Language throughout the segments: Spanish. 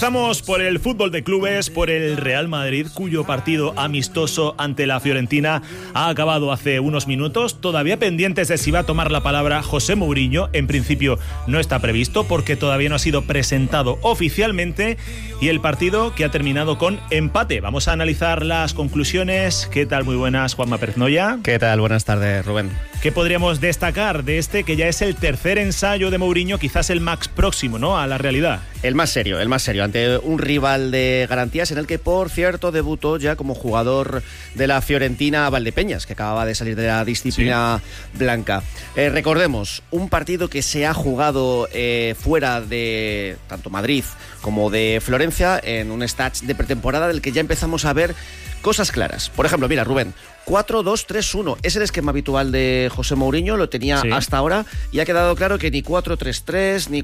Pasamos por el fútbol de clubes, por el Real Madrid, cuyo partido amistoso ante la Fiorentina ha acabado hace unos minutos. Todavía pendientes de si va a tomar la palabra José Mourinho. En principio no está previsto porque todavía no ha sido presentado oficialmente. Y el partido que ha terminado con empate. Vamos a analizar las conclusiones. ¿Qué tal? Muy buenas, Juanma Pérez Noya. ¿Qué tal? Buenas tardes, Rubén. ¿Qué podríamos destacar de este que ya es el tercer ensayo de Mourinho, quizás el más próximo, ¿no?, a la realidad? El más serio, ante un rival de garantías en el que, por cierto, debutó ya como jugador de la Fiorentina Valdepeñas, que acababa de salir de la disciplina blanca. Recordemos, un partido que se ha jugado fuera de tanto Madrid como de Florencia, en un stage de pretemporada del que ya empezamos a ver cosas claras. Por ejemplo, mira, Rubén, 4-2-3-1. Es el esquema habitual de José Mourinho, lo tenía hasta ahora, y ha quedado claro que ni 4-3-3 ni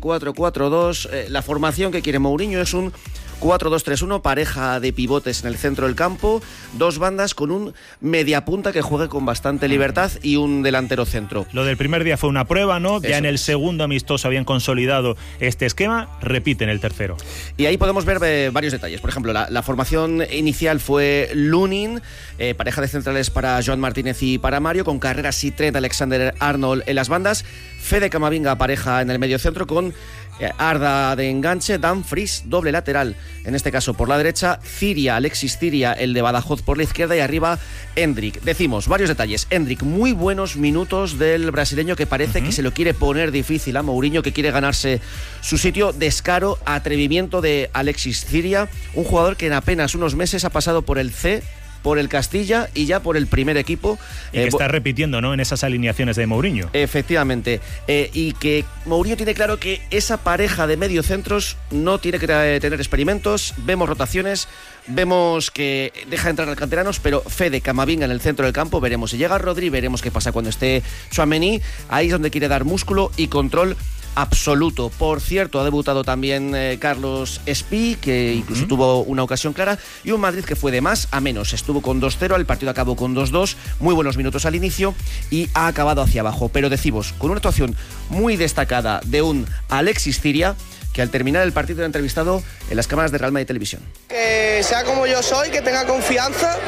4-4-2. La formación que quiere Mourinho es un 4-2-3-1, pareja de pivotes en el centro del campo, dos bandas con un mediapunta que juegue con bastante libertad y un delantero centro. Lo del primer día fue una prueba, ¿no? Eso ya en el segundo amistoso habían consolidado este esquema, repiten el tercero. Y ahí podemos ver varios detalles. Por ejemplo, la formación inicial fue Lunin, pareja de centrales para Joan Martínez y para Mario, con Carreras y Trent Alexander-Arnold en las bandas, Fede Camavinga pareja en el medio centro con Arda de enganche, Dumfries doble lateral, en este caso por la derecha, Alexis Ciria, el de Badajoz, por la izquierda, y arriba Endrick. Decimos varios detalles. Endrick, muy buenos minutos del brasileño, que parece que se lo quiere poner difícil a Mourinho, que quiere ganarse su sitio. Descaro, atrevimiento de Alexis Ciria, un jugador que en apenas unos meses ha pasado por el C, por el Castilla y ya por el primer equipo. Y que está repitiendo, ¿no?, en esas alineaciones de Mourinho. Efectivamente. Y que Mourinho tiene claro que esa pareja de mediocentros no tiene que tener experimentos. Vemos rotaciones, vemos que deja entrar a canteranos, pero Fede, Camavinga en el centro del campo. Veremos si llega Rodri, veremos qué pasa cuando esté Tchouaméni. Ahí es donde quiere dar músculo y control absoluto. Por cierto, ha debutado también Carlos Espí, que incluso tuvo una ocasión clara, y un Madrid que fue de más a menos. Estuvo con 2-0, el partido acabó con 2-2, muy buenos minutos al inicio y ha acabado hacia abajo. Pero decimos, con una actuación muy destacada de un Alexis Ciria, que al terminar el partido era entrevistado en las cámaras de Real Madrid Televisión. Que sea como yo soy, que tenga confianza,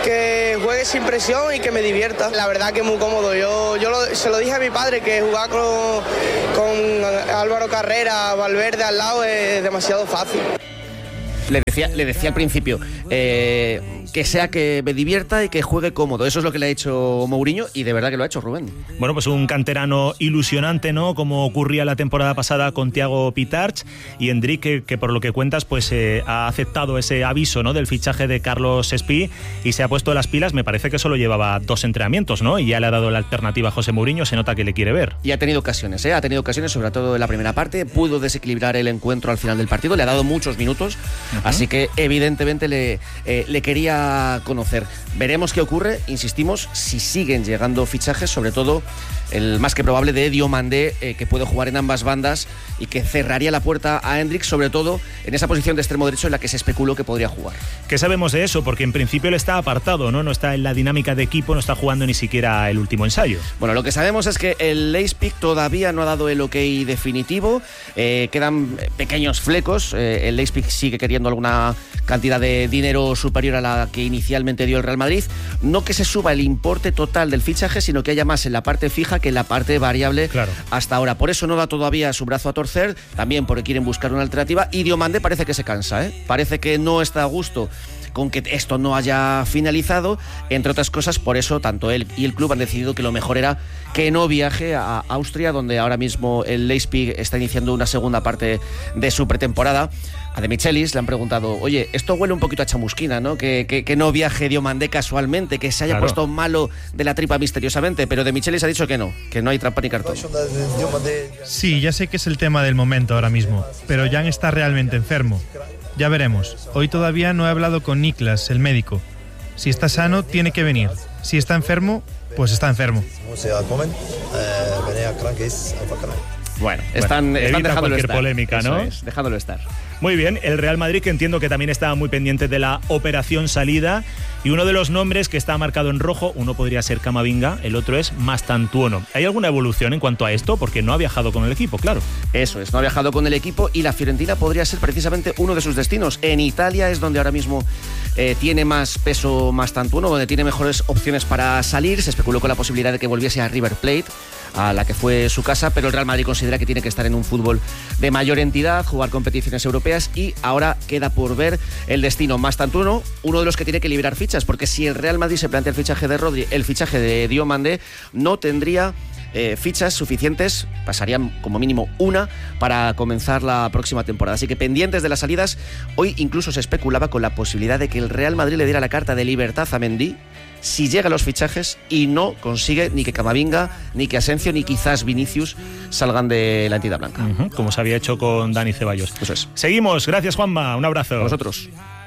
que juegue sin presión y que me divierta. La verdad que es muy cómodo. Se lo dije a mi padre, que jugar con Álvaro Carrera, Valverde al lado es demasiado fácil. Le decía al principio que sea que me divierta y que juegue cómodo. Eso es lo que le ha hecho Mourinho, y de verdad que lo ha hecho, Rubén. Bueno, pues un canterano ilusionante, ¿no?, como ocurría la temporada pasada con Thiago Pitarch, y Endrick, que por lo que cuentas pues ha aceptado ese aviso, ¿no?, del fichaje de Carlos Espí y se ha puesto las pilas. Me parece que solo llevaba 2 entrenamientos, ¿no?, y ya le ha dado la alternativa a José Mourinho. Se nota que le quiere ver. Y ha tenido ocasiones, sobre todo en la primera parte. Pudo desequilibrar el encuentro al final del partido, le ha dado muchos minutos, así que evidentemente le quería conocer. Veremos qué ocurre, insistimos, si siguen llegando fichajes, sobre todo el más que probable de Diomandé, que puede jugar en ambas bandas y que cerraría la puerta a Endrick, sobre todo en esa posición de extremo derecho en la que se especuló que podría jugar. ¿Qué sabemos de eso? Porque en principio él está apartado, ¿no? No está en la dinámica de equipo, no está jugando ni siquiera el último ensayo. Bueno, lo que sabemos es que el Leipzig todavía no ha dado el ok definitivo, quedan pequeños flecos. El Leipzig sigue queriendo alguna cantidad de dinero superior a la que inicialmente dio el Real Madrid. No que se suba el importe total del fichaje, sino que haya más en la parte fija que en la parte variable hasta ahora. Por eso no da todavía su brazo a torcer, también porque quieren buscar una alternativa, y Diomandé parece que se cansa, parece que no está a gusto con que esto no haya finalizado, entre otras cosas. Por eso tanto él y el club han decidido que lo mejor era que no viaje a Austria, donde ahora mismo el Leipzig está iniciando una segunda parte de su pretemporada. A De Michelis le han preguntado, oye, esto huele un poquito a chamusquina, ¿no? Que no viaje Diomandé casualmente, que se haya puesto malo de la tripa misteriosamente, pero De Michelis ha dicho que no hay trampa ni cartón. Sí, ya sé que es el tema del momento ahora mismo, pero Jan está realmente enfermo. Ya veremos. Hoy todavía no he hablado con Niklas, el médico. Si está sano, tiene que venir. Si está enfermo, pues está enfermo. Bueno, están dejándolo cualquier estar. Polémica, ¿no? Eso es, dejándolo estar. Muy bien, el Real Madrid, que entiendo que también está muy pendiente de la operación salida, Y uno de los nombres que está marcado en rojo, uno podría ser Camavinga, el otro es Mastantuono. ¿Hay alguna evolución en cuanto a esto? Porque no ha viajado con el equipo, claro. Eso es, no ha viajado con el equipo y la Fiorentina podría ser precisamente uno de sus destinos. En Italia es donde ahora mismo tiene más peso Mastantuono, donde tiene mejores opciones para salir. Se especuló con la posibilidad de que volviese a River Plate, a la que fue su casa, pero el Real Madrid considera que tiene que estar en un fútbol de mayor entidad, jugar competiciones europeas, y ahora queda por ver el destino. Mastantuono, uno de los que tiene que liberar fichas, porque si el Real Madrid se plantea el fichaje de Rodri, el fichaje de Diomandé, no tendría fichas suficientes, pasarían como mínimo una para comenzar la próxima temporada. Así que pendientes de las salidas. Hoy incluso se especulaba con la posibilidad de que el Real Madrid le diera la carta de libertad a Mendy si llega a los fichajes y no consigue ni que Camavinga, ni que Asensio, ni quizás Vinicius salgan de la entidad blanca. Como se había hecho con Dani Ceballos. Eso es. Seguimos. Gracias, Juanma. Un abrazo. A vosotros.